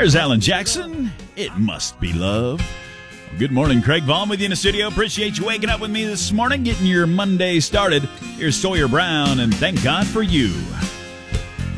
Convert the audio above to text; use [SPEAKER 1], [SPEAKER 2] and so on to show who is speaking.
[SPEAKER 1] There's Alan Jackson. It must be love. Good morning, Craig Vaughn with you in the studio. Appreciate you waking up with me this morning, getting your Monday started. Here's Sawyer Brown, and thank God for you.